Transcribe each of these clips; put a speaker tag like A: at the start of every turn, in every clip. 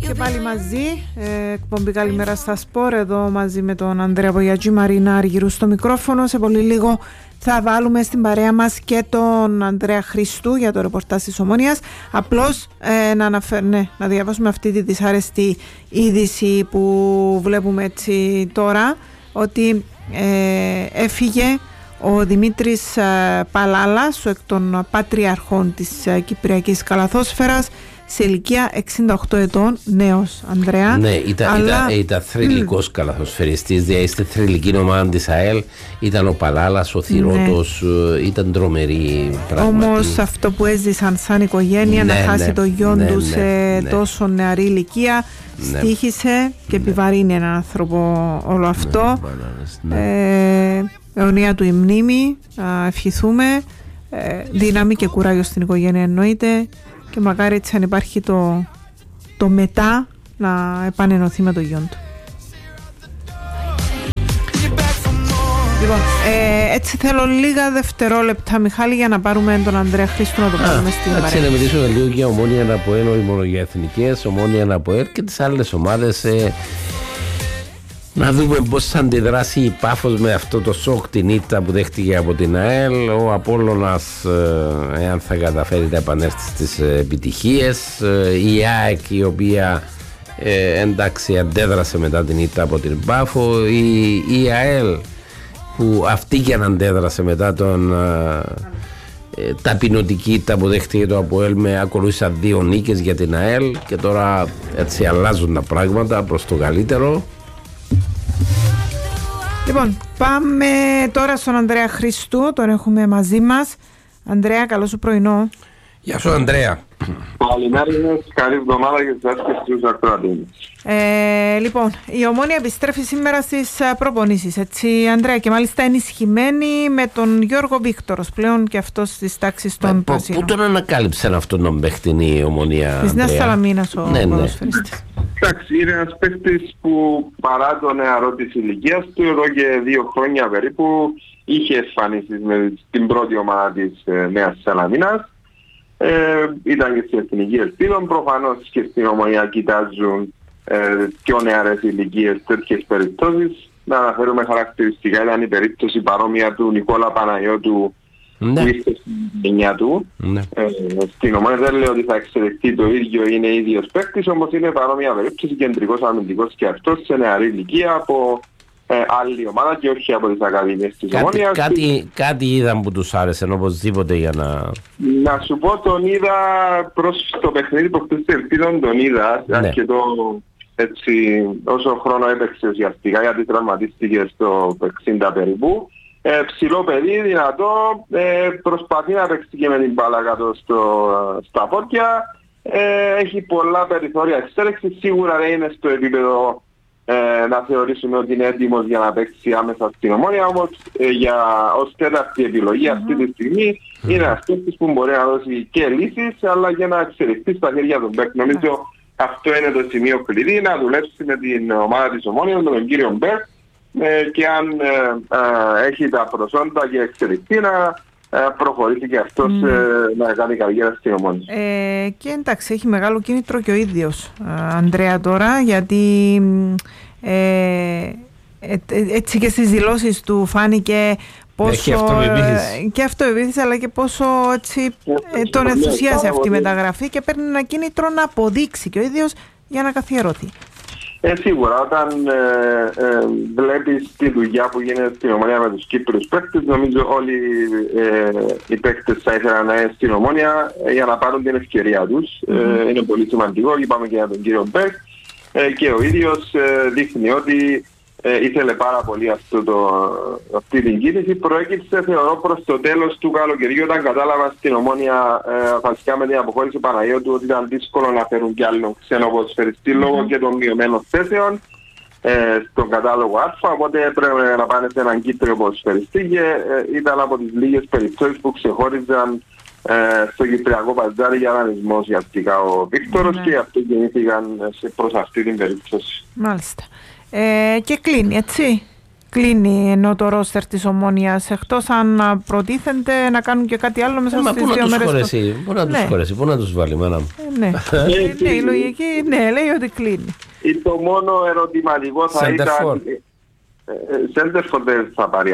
A: Και πάλι μαζί, εκπομπή Καλημέρα στα Σπορ, εδώ μαζί με τον Ανδρέα Βογιατζή, Μαρίνα Αργυρού στο μικρόφωνο. Σε πολύ λίγο θα βάλουμε στην παρέα μας και τον Ανδρέα Χριστού για το ρεπορτάζ της Ομόνοιας. Απλώς να διαβάσουμε αυτή τη δυσάρεστη είδηση που βλέπουμε έτσι τώρα, ότι έφυγε ο Δημήτρης Παλάλας, εκ των πατριαρχών της Κυπριακής Καλαθόσφαιρας, σε ηλικία 68 ετών, νέος, Ανδρέα.
B: Ναι, ήταν θρυλικός καλαθοσφαιριστής, δηλαδή στη θρυλική ομάδα της ΑΕΛ ήταν ο Παλάλας, ο Θηρότος, ήταν τρομερή πράγματι. Όμως
A: αυτό που έζησαν σαν οικογένεια, να χάσει το γιο του σε τόσο νεαρή ηλικία, στοίχησε και επιβαρύνει έναν άνθρωπο όλο αυτό. Αιωνία του η μνήμη, ευχηθούμε, δύναμη και κουράγιο στην οικογένεια εννοείται, και μακάρι έτσι, αν υπάρχει το μετά, να επανενωθεί με το γιον του. Λοιπόν, έτσι θέλω λίγα δευτερόλεπτα, Μιχάλη, για να πάρουμε τον Ανδρέα Χρήστο να το πάρουμε στην παρέα.
B: Έτσι να μιλήσουμε λίγο για Ομόνια ΑΠΟΕΛ, όχι μόνο για εθνικές, Ομόνια ΑΠΟΕΛ και τις άλλες ομάδες. Να δούμε πώς θα αντιδράσει η Πάφος με αυτό το σοκ, την ήττα που δέχτηκε από την ΑΕΛ. Ο Απόλλωνας, εάν θα καταφέρει να επανέλθει στις επιτυχίες. Η ΑΕΚ, η οποία εντάξει αντέδρασε μετά την ήττα από την Πάφο. Η ΑΕΛ, που αυτή και αν αντέδρασε μετά τον ταπεινωτική ήττα που δέχτηκε το ΑΠΟΕΛ, με ακολούθησαν 2 νίκες για την ΑΕΛ, και τώρα έτσι αλλάζουν τα πράγματα προς το καλύτερο.
A: Λοιπόν, πάμε τώρα στον Ανδρέα Χριστού, τον έχουμε μαζί μας. Ανδρέα, καλό σου πρωινό.
B: Γεια σου, Ανδρέα.
C: Καλημέρα σας, καλή εβδομάδα για σας και στους ακροατές.
A: Λοιπόν, η Ομόνια επιστρέφει σήμερα στις προπονήσεις, έτσι, Ανδρέα, και μάλιστα ενισχυμένη με τον Γιώργο Βίκτορος, πλέον και αυτός στις τάξεις των Πρασίνων.
B: Πού τον ανακάλυψαν αυτόν τον παίχτη η Ομόνια,
A: της Νέας Σαλαμίνας ο ποδοσφαιριστής.
C: Εντάξει, είναι ένας παίχτης που παρά το νεαρό της ηλικίας του, εδώ και 2 χρόνια περίπου, είχε εμφανίσεις με την πρώτη ομάδα της Νέας Σαλαμίνας. Ήταν και στην Εθνική Ελπίδων, προφανώς και στην Ομονία κοιτάζουν πιο νεαρές ηλικίες τέτοιες περιπτώσεις. Να αναφέρουμε χαρακτηριστικά, ήταν η περίπτωση παρόμοια του Νικόλα Παναγιώτου, που ήρθε στην γενιά του. Στην Ομόνια δεν λέω ότι θα εξελιχθεί το ίδιο, είναι ίδιος παίκτης, όμως είναι παρόμοια περίπτωση, κεντρικός αμυντικός και αυτός σε νεαρή ηλικία από άλλη ομάδα και όχι από τις ακαδημίες της Ομόνιας.
B: Κάτι είδαν που τους άρεσε οπωσδήποτε για να...
C: Να σου πω, τον είδα προς το παιχνίδι που χτες Ελπίδων, τον είδα αρκετό, έτσι, όσο χρόνο έπαιξε ουσιαστικά, γιατί τραυματίστηκε στο 60 περίπου. Ψηλό παιδί, δυνατό, προσπαθεί να παίξει και με την μπάλα κάτω στα πόδια. Έχει πολλά περιθώρια εξέλιξης, σίγουρα δεν είναι στο επίπεδο να θεωρήσουμε ότι είναι έτοιμος για να παίξει άμεσα στην Ομόνια, όμως ως τέταρτη επιλογή αυτή τη στιγμή είναι αυτός που μπορεί να δώσει και λύσεις, αλλά και να εξελιχθεί στα χέρια των Μπέρκ. Νομίζω αυτό είναι το σημείο κλειδί, να δουλέψει με την ομάδα της Ομόνιας, με τον κύριο Μπέρκ, και αν έχει τα προσόντα και εξελιχθεί, να προχωρήσει και αυτός να κάνει καριέρα στην Ομόνια.
A: Και εντάξει, έχει μεγάλο κίνητρο και ο ίδιος, Ανδρέα, τώρα, γιατί έτσι και στις δηλώσεις του φάνηκε πόσο και αυτοεπίθεση, αλλά και πόσο έτσι, τον ενθουσιάζει αυτή η μεταγραφή, και παίρνει ένα κίνητρο να αποδείξει και ο ίδιος για να καθιερωθεί.
C: Σίγουρα, όταν βλέπεις τη δουλειά που γίνεται στην Ομόνια με τους Κύπριους παίκτες, νομίζω όλοι οι παίκτες θα ήθελαν να είναι στην Ομόνια για να πάρουν την ευκαιρία τους. Είναι πολύ σημαντικό, είπαμε και για τον κύριο Μπέρκ, και ο ίδιος δείχνει ότι ήθελε πάρα πολύ αυτή την κίνηση. Προέκυψε, θεωρώ, προς το τέλος του καλοκαιριού, όταν κατάλαβα στην Ομόνια, βασικά με την αποχώρηση Παναγιώτου, ότι ήταν δύσκολο να φέρουν κι άλλον ξένο ποδοσφαιριστή λόγω και των μειωμένων θέσεων στον κατάλογο Α, οπότε έπρεπε να πάνε σε έναν Κύπριο ποδοσφαιριστή, και ήταν από τις λίγες περιπτώσεις που ξεχώριζαν στο Κυπριακό Παζάρι για δανεισμό ουσιαστικά ο Βίκτορος, και αυτό κινήθηκαν προς αυτή την περίπτωση.
A: Μάλιστα. Και κλείνει, έτσι. κλείνει ενώ το ρόστερ της Ομόνοιας, εκτός αν προτίθενται να κάνουν και κάτι άλλο μέσα στις 2 μέρες.
B: Πού να τους χωρέσει, πού να τους βάλει, μάνα μου.
A: Ναι, η λογική λέει ότι κλείνει.
C: Το μόνο ερωτηματικό θα ήταν... Σέντερφορ δεν θα πάρει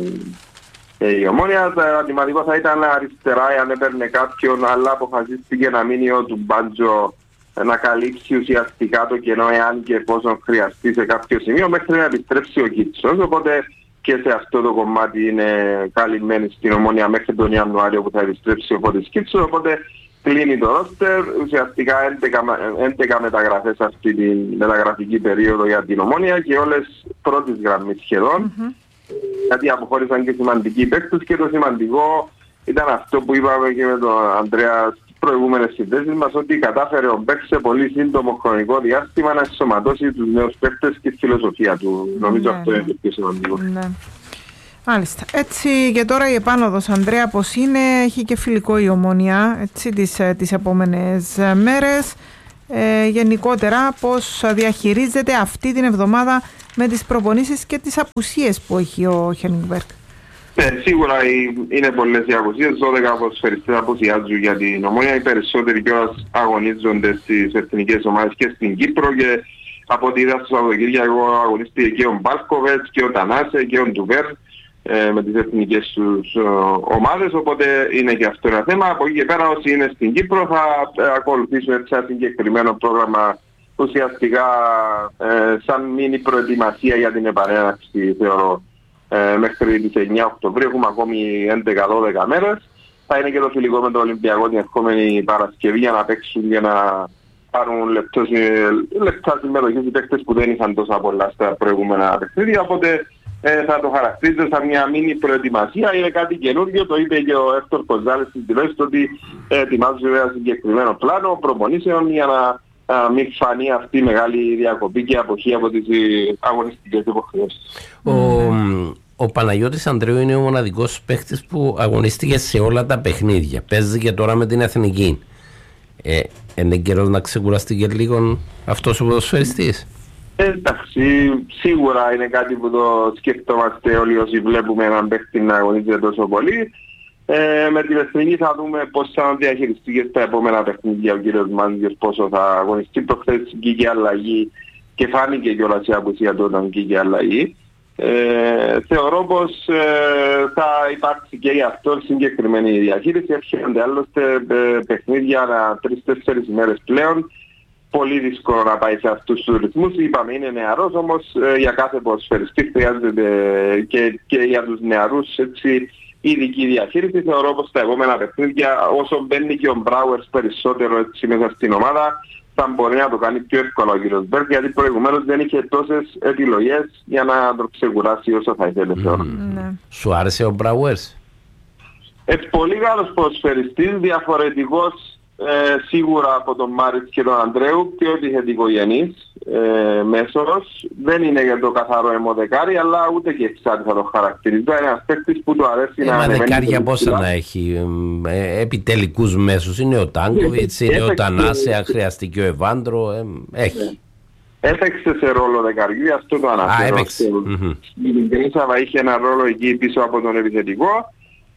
C: η Ομόνια. Το ερωτηματικό θα ήταν αριστερά, αν έπαιρνε κάποιον, αλλά αποφασίστηκε να μείνει ο Τουμπάντζο να καλύψει ουσιαστικά το κενό εάν και εφόσον χρειαστεί σε κάποιο σημείο μέχρι να επιστρέψει ο Κίτσος. Οπότε και σε αυτό το κομμάτι είναι καλυμμένη στην Ομόνια μέχρι τον Ιανουάριο που θα επιστρέψει ο Φώτης Κίτσος. Οπότε κλείνει το ρόστερ, ουσιαστικά 11 μεταγραφές αυτή τη μεταγραφική περίοδο για την Ομόνια και όλες πρώτης γραμμής σχεδόν. Γιατί αποχώρησαν και σημαντικοί παίκτες και το σημαντικό ήταν αυτό που είπαμε και με τον Ανδρέα στις προηγούμενες συνδέσεις μας, ότι κατάφερε ο Μπέκ σε πολύ σύντομο χρονικό διάστημα να ενσωματώσει τους νέους παίκτες και τη φιλοσοφία του. Νομίζω αυτό είναι το πιο σημαντικό.
A: Μάλιστα. Έτσι και τώρα η επάνωδος, Ανδρέα, πώς είναι, έχει και φιλικό η Ομόνια έτσι, τις επόμενες μέρες. Γενικότερα πώς διαχειρίζεται αυτή την εβδομάδα με τις προπονήσεις και τις απουσίες που έχει ο Χένιγκμπεργκ.
C: Σίγουρα είναι πολλές οι απουσίες, 12 ποδοσφαιριστές απουσιάζουν για την Ομόνια. Οι περισσότεροι κιόλας αγωνίζονται στις εθνικές ομάδες και στην Κύπρο και από ό,τι είδα στο Σαββατοκύριακο αγωνίστηκε και ο Μπάλκοβετς και ο Τανάσε και ο Ντουβέρ με τις εθνικές τους ομάδες, οπότε είναι και αυτό ένα θέμα. Από εκεί και πέρα όσοι είναι στην Κύπρο θα ακολουθήσουν έτσι ένα συγκεκριμένο πρόγραμμα ουσιαστικά σαν μίνι προετοιμασία για την επανέναρξη, θεωρώ, μέχρι τις 9 Οκτωβρίου. Έχουμε ακόμη 11-12 μέρες. Θα είναι και το φιλικό με το Ολυμπιακό την ερχόμενη Παρασκευή για να παίξουν και να πάρουν λεπτά συμμετοχή οι παίκτες που δεν είχαν τόσα πολλά στα προηγούμενα παιχνίδια. Οπότε θα το χαρακτηρίζω σαν μια μίνι προετοιμασία. Είναι κάτι καινούργιο, το είπε και ο Έκτορ Κοζάλης στην τηλεόραση, ότι ετοιμάζουν ένα συγκεκριμένο πλάνο προπονήσεων για να μην φανεί αυτή η μεγάλη διακοπή και αποχή από τις αγωνιστικές υποχρεώσεις.
B: Ο Παναγιώτης Ανδρέου είναι ο μοναδικός παίκτης που αγωνίστηκε σε όλα τα παιχνίδια. Παίζει και τώρα με την Εθνική. Είναι καιρός να ξεκουραστεί και λίγο αυτός ο ποδοσφαιριστής.
C: Εντάξει, σίγουρα είναι κάτι που το σκεφτόμαστε όλοι όσοι βλέπουμε έναν παίκτη να αγωνίζεται τόσο πολύ. Με την Εθνική θα δούμε πώς θα διαχειριστεί και στα επόμενα παιχνίδια ο κύριος Μάντζιος, πόσο θα αγωνιστεί. Προχθές βγήκε αλλαγή και φάνηκε κιόλας η απουσία του όταν βγήκε αλλαγή. Θεωρώ πως θα υπάρξει και γι' αυτό συγκεκριμένη διαχείριση. Έρχονται άλλωστε παιχνίδια 3-4 ημέρες πλέον. Πολύ δύσκολο να πάει σε αυτούς τους ρυθμούς. Είπαμε είναι νεαρός, όμως για κάθε ποδοσφαιριστή χρειάζεται και για τους νεαρούς έτσι ειδική διαχείριση. Θεωρώ πως τα επόμενα παιχνίδια, όσο μπαίνει και ο Μπράουερς περισσότερο έτσι μέσα στην ομάδα, θα μπορεί να το κάνει πιο εύκολο ο κύριος Μπέρκ, γιατί προηγουμένως δεν είχε τόσες επιλογές για να το ξεκουράσει όσο θα ήθελε.
B: Σου άρεσε ο Μπράουερς?
C: Πολύ καλός ποδοσφαιριστής, διαφορετικός σίγουρα από τον Μάριτς και τον Ανδρέου, πιο επιθετικογενής μέσος. Δεν είναι για το καθαρό αιμοδεκάρι, αλλά ούτε και εξάρτητα θα το χαρακτηρίζω. Είναι ένας παίκτης που του αρέσει να ανεβαίνει.
B: Δεκάρια πόσα να έχει, επιτελικούς μέσους. Είναι ο Τάνκοβιτς, είναι ο Τανάσε, αν χρειαστεί και ο Εβάντρο, έχει.
C: Έπαιξε σε ρόλο δεκαριού, αυτό το αναφέρω. Η Γκρίσαβα είχε ένα ρόλο εκεί πίσω από τον επιθετικό.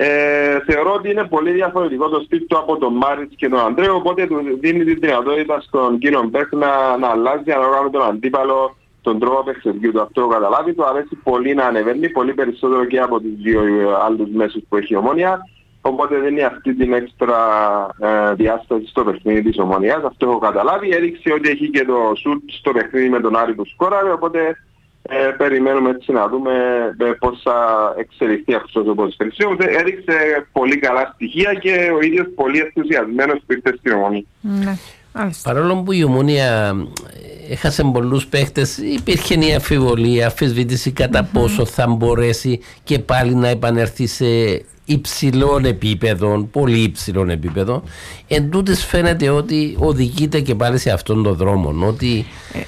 C: Θεωρώ ότι είναι πολύ διαφορετικό το στυλ του από τον Μάριτς και τον Ανδρέο, οπότε του δίνει τη δυνατότητα στον κύριο Μπέκ να αλλάζει ανάλογα τον αντίπαλο τον τρόπο παιχνιδιού του. Αυτό καταλάβει, του αρέσει πολύ να ανεβαίνει, πολύ περισσότερο και από τους δύο άλλους μέσους που έχει η Ομόνια, οπότε δεν είναι αυτή την έξτρα διάσταση στο παιχνίδι της Ομόνιας. Αυτό έχω καταλάβει, έδειξε ότι έχει και το σουτ στο παιχνίδι με τον Άρη που σκόραρε, οπότε περιμένουμε έτσι να δούμε πώς θα εξελιχθεί αυτός ο ποδοσφαιριστής. Έδειξε πολύ καλά στοιχεία και ο ίδιος πολύ ενθουσιασμένος που ήρθε στην Ομόνια.
B: Παρόλο που η Ομόνια έχασε πολλούς παίχτες, υπήρχε μια αμφιβολία, αμφισβήτηση κατά πόσο θα μπορέσει και πάλι να επανέλθει σε υψηλών επίπεδων, πολύ υψηλών επίπεδων. Εν τούτης φαίνεται ότι οδηγείται και πάλι σε αυτόν τον δρόμο, ότι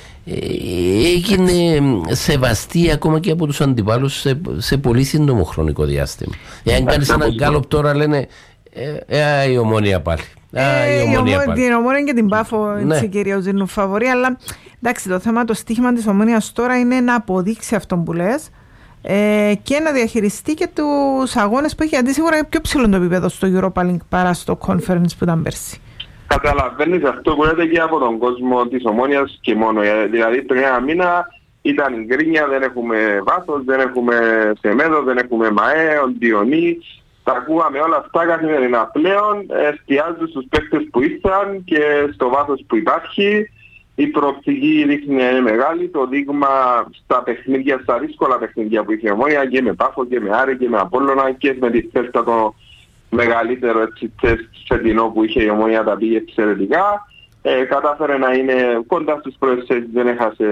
B: έγινε σεβαστή ακόμα και από τους αντιπάλους σε πολύ σύντομο χρονικό διάστημα. Εάν κάνεις έναν γκάλοπ τώρα λένε η Ομόνια πάλι.
A: Την Ομόνια και την Πάφο κυρίως δίνουν φαβορί, αλλά εντάξει, το θέμα, το στοίχημα της Ομόνιας τώρα είναι να αποδείξει αυτό που λες, και να διαχειριστεί και τους αγώνες που έχει, γιατί σίγουρα είναι πιο ψηλό το επίπεδο στο Europa League παρά στο Conference που ήταν πέρσι.
C: Καταλαβαίνεις αυτό που λέτε και από τον κόσμο της Ομόνοιας και μόνο. Δηλαδή πριν ένα μήνα ήταν η γκρίνια, δεν έχουμε βάθος, δεν έχουμε Σεμέδο, δεν έχουμε ΜΑΕ, Διονύ. Τα ακούγαμε όλα αυτά καθημερινά. Πλέον εστιάζουν στους παίκτες που ήρθαν και στο βάθος που υπάρχει. Η προοπτική δείχνει να είναι μεγάλη. Το δείγμα στα παιχνίδια, στα δύσκολα παιχνίδια που είχε η Ομόνια και με Πάφο και με Άρη και με Απόλλωνα και με τη Θέλτα το μεγαλύτερο τεστ φετινό που είχε η Ομόνια, τα πήγε εξαιρετικά. Κατάφερε να είναι κοντά στους πρώτες, δεν έχασε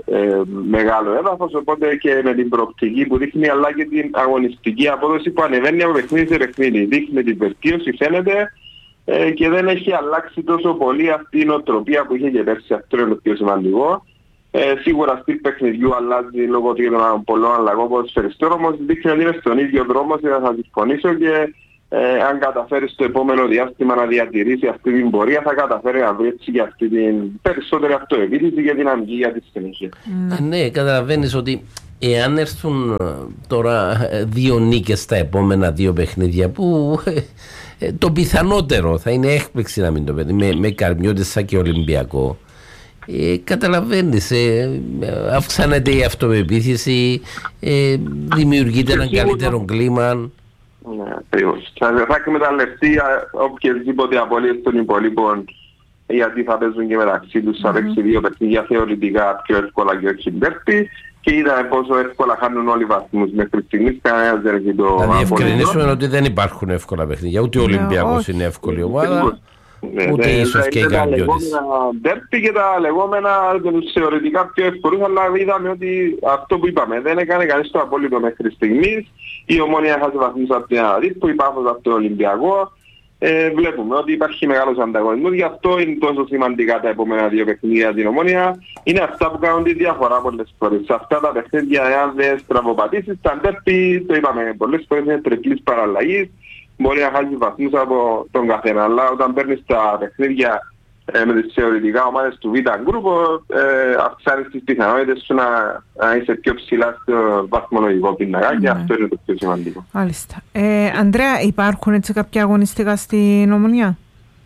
C: μεγάλο έδαφος, οπότε και με την προοπτική που δείχνει αλλά και την αγωνιστική απόδοση που ανεβαίνει από παιχνίδι σε παιχνίδι. Δείχνει την βελτίωση, φαίνεται, και δεν έχει αλλάξει τόσο πολύ αυτή η νοοτροπία που είχε και πέρσι. Αυτό είναι το πιο σημαντικό. Σίγουρα στυλ παιχνιδιού αλλάζει λόγω των πολλών αλλαγών ποδοσφαιριστών, όμως δείχνει ότι είναι στον ίδιο δρόμο και θα συμφωνήσω και αν καταφέρει στο επόμενο διάστημα να διατηρήσει αυτή την πορεία, θα καταφέρει να βρει έτσι και αυτή την περισσότερη αυτοεπίθεση και δυναμική για τη συνέχεια.
B: Ναι, καταλαβαίνεις ότι εάν έρθουν τώρα 2 νίκες στα επόμενα 2 παιχνίδια, που το πιθανότερο θα είναι έκπληξη να μην το πέτει, με Καρμιώτισσα και Ολυμπιακό. Καταλαβαίνεις, αυξάνεται η αυτοπεποίθηση, δημιουργείται έναν καλύτερο κλίμα.
C: Ναι, ακριβώς. Θα εκμεταλλευτεί οποιασδήποτε απώλειες των υπολείπων, γιατί θα παίζουν και μεταξύ τους, θα παίξει 2 παιχνίδια θεωρητικά πιο εύκολα και όχι μπέρπι, και είδαμε πόσο εύκολα χάνουν όλοι οι βαθμούς μέχρι στιγμής. Κανένας δεν έχει το απόλυτο.
B: Να διευκρινίσουμε ότι δεν υπάρχουν εύκολα παιχνίδια, ούτε ο Ολυμπιακός είναι εύκολη ομάδα, ούτε ίσως και η Καρμιώτης.
C: Τα λεγόμενα ντέρπι και τα λεγόμενα θεωρητικά πιο εύκολους, αλλά είδαμε ότι αυτό που είπαμε δεν έκανε κανείς το απόλυτο μέχρι στιγμής. Η Ομόνια έχασε βαθμούς από την Αναδίπου, η Πάφος από το Ολυμπιακό. Βλέπουμε ότι υπάρχει μεγάλος ανταγωνισμός, γι' αυτό είναι τόσο σημαντικά τα επόμενα 2 παιχνίδια για την Ομόνια. Είναι αυτά που κάνουν τη διαφορά πολλές φορές. Σε αυτά τα παιχνίδια, εάν δεν στραβοπατήσεις, τα ντέρπι, το είπαμε πολλές φορές, είναι τριπλής παραλλαγής. Μπορεί να χάσει βαθμούς από τον καθένα, αλλά όταν παίρνεις τα παιχνίδια με τις θεωρητικά ομάδες του Β' γκρουπ, αυξάνεις τις πιθανότητες σου να είσαι πιο ψηλά στο βαθμολογικό πίνακα, και αυτό είναι το πιο σημαντικό.
A: Μάλιστα. Αντρέα, υπάρχουν έτσι κάποια αγωνιστικά στην Ομονία?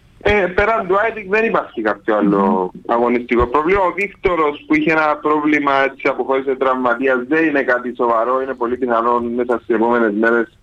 C: Πέραν του Άιτικ δεν υπάρχει κάποιο άλλο αγωνιστικό πρόβλημα. Ο Βίκτορος που είχε ένα πρόβλημα, έτσι αποχώρησε τραυματίας, δεν είναι κάτι σοβαρό. Είναι πολύ πιθανό μέσα στις επόμενες μέρες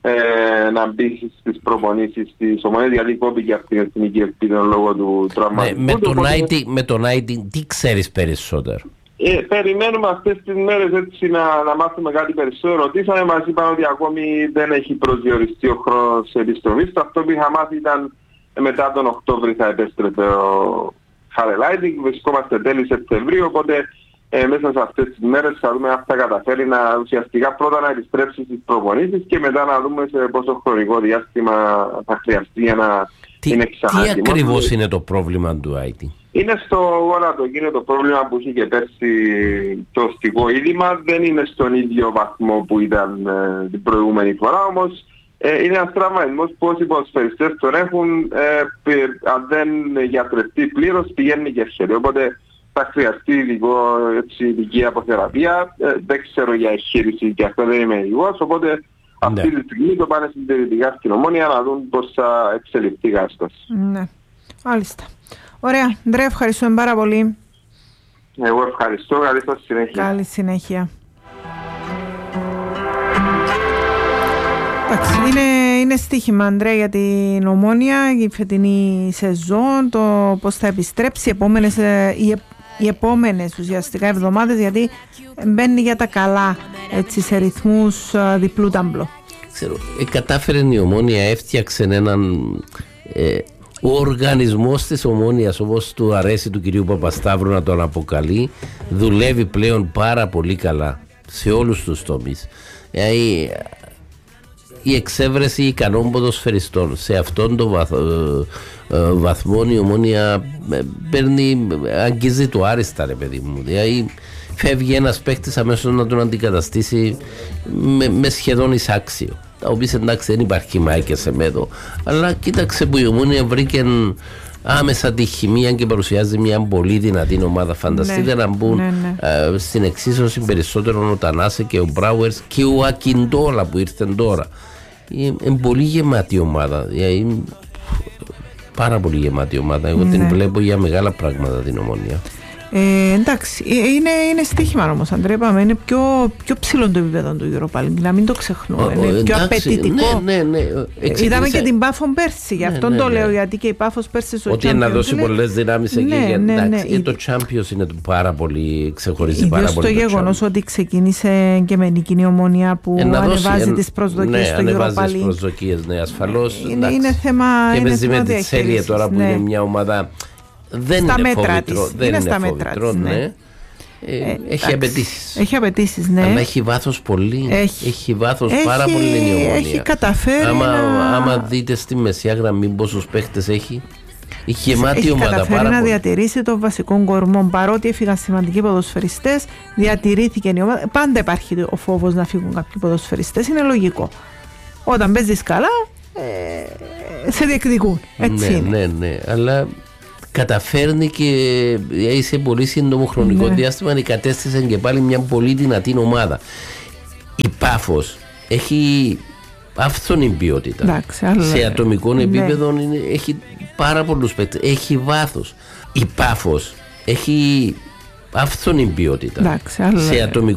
C: να μπει στις προπονήσεις της Ομονίας, γιατί κόπηκε από την εθνική ελπίδα λόγω του τραυματισμού.
B: Με τον Άιτικ τι ξέρεις περισσότερο?
C: Περιμένουμε αυτές τις μέρες έτσι να μάθουμε κάτι περισσότερο. Ρωτήσαμε, μας είπαν ότι ακόμη δεν έχει προσδιοριστεί ο χρόνος επιστροφής. Αυτό που είχα μάθει ήταν μετά τον Οκτώβρη θα επέστρεφε ο Χαρελάιτικ. Βρισκόμαστε τέλη Σεπτεμβρίου, οπότε μέσα σε αυτές τις μέρες θα δούμε αν θα καταφέρει να ουσιαστικά πρώτα να επιστρέψει στις προπονήσεις και μετά να δούμε σε πόσο χρονικό διάστημα θα χρειαστεί για να είναι ξανά.
B: Τι ακριβώς είναι το πρόβλημα του Άιτικ?
C: Είναι στο γόνατο, είναι το πρόβλημα που είχε και πέρσι το οστικό είδημα. Δεν είναι στον ίδιο βαθμό που ήταν την προηγούμενη φορά, όμως είναι ένας τραυματισμός που όσοι ποδοσφαιριστές τον έχουν, αν δεν γιατρευτεί πλήρως, πηγαίνει και έρχεται. Οπότε θα χρειαστεί ειδική αποθεραπεία. Δεν ξέρω για εγχείρηση και αυτό δεν είμαι ειδικός, οπότε αυτή τη στιγμή το πάνε συντηρητικά στην Ομόνια να δουν πώς θα εξελιχθεί η κατάσταση.
A: Ναι, μάλιστα. Ωραία, Αντρέα, ευχαριστούμε πάρα πολύ.
C: Εγώ ευχαριστώ, καλή σας συνέχεια.
A: Καλή συνέχεια. Εντάξει, είναι στοίχημα, Αντρέα, για την Ομόνια, η φετινή σεζόν, το πώς θα επιστρέψει οι επόμενες ουσιαστικά εβδομάδες, γιατί μπαίνει για τα καλά έτσι, σε ρυθμούς διπλού ταμπλό.
B: Ξέρω, κατάφερε η Ομόνια, έφτιαξε έναν ο οργανισμός της Ομόνιας, όπως του αρέσει του κυρίου Παπασταύρου να τον αποκαλεί, δουλεύει πλέον πάρα πολύ καλά σε όλους τους τομείς. Η εξέβρεση ικανών ποδοσφαιριστών σε αυτόν τον βαθμό η Ομόνια αγγίζει το άριστα, ρε παιδί μου. Δηλαδή φεύγει ένας παίκτης αμέσως να τον αντικαταστήσει με σχεδόν εισάξιο. Τα οποία εντάξει δεν υπάρχει Μάη και Σεμέδο, αλλά κοίταξε που η Ομόνια βρήκε άμεσα τη χημεία και παρουσιάζει μια πολύ δυνατή ομάδα. Φανταστείτε να μπουν στην εξίσωση περισσότερο ο Τανάσε και ο Μπράουερς και ο Ακιντόλα που ήρθε τώρα. Είναι πολύ γεμάτη ομάδα. Πάρα πολύ γεμάτη ομάδα. Εγώ την βλέπω για μεγάλα πράγματα την Ομόνια.
A: Εντάξει, είναι στοίχημα όμως, Αντρέα, είπαμε, είναι πιο ψηλό το επίπεδο του Europa League, να μην το ξεχνούμε, είναι πιο απαιτητικό.
B: Ναι.
A: Είδαμε και την Πάφο πέρσι, γι' αυτό το λέω, γιατί και η Πάφος πέρσι στο Champions.
B: Ότι να δώσει πολλές δυνάμεις εκεί. Το Champions είναι πάρα πολύ, ξεχωρίζει πάρα πολύ.
A: Ιδίως το γεγονός ότι ξεκίνησε και με νικηνή Ομόνια που ανεβάζει τις προσδοκίες στο Europa League.
B: Ανεβάζει τις προσδοκίες, ναι, ασφαλώς.
A: Είναι θέμα διαχείρισης.
B: Και παίζει με τη Τσέλια τώρα που είναι μια ομάδα. Δεν είναι φόβητρο, δεν είναι φόβητρο, ναι. Έχει απαιτήσεις.
A: Έχει απαιτήσεις, ναι.
B: Αλλά έχει βάθος πολύ. Έχει βάθος πάρα πολύ η Ομόνια.
A: Έχει καταφέρει
B: άμα δείτε στη μεσιά γραμμή πόσους παίχτες έχει. Έχει γεμάτη ομάδα πάρα πολύ.
A: Έχει καταφέρει να διατηρήσει το βασικό κορμό. Παρότι έφυγαν σημαντικοί ποδοσφαιριστές, διατηρήθηκε η ομάδα. Πάντα υπάρχει ο φόβος να φύγουν κάποιοι ποδοσφαιριστές. Είναι λογικό. Όταν παίζεις καλά, σε διεκδικούν. Έτσι είναι.
B: Ναι. Αλλά καταφέρνει και σε πολύ σύντομο χρονικό διάστημα κατέστησε και πάλι μια πολύ δυνατή ομάδα. Η Πάφος έχει άφθονη ποιότητα.
A: Εντάξει,
B: σε ατομικό επίπεδο έχει πάρα πολλούς παίκτες. Έχει βάθος. Η Πάφος έχει άφθονη ποιότητα.
A: Εντάξει,
B: σε ατομικό